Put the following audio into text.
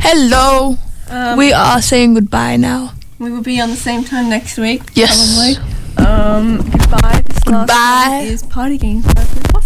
Hello. We are saying goodbye now. We will be on the same time next week. Yes. Probably. Goodbye. This last Goodbye. one is Party Game.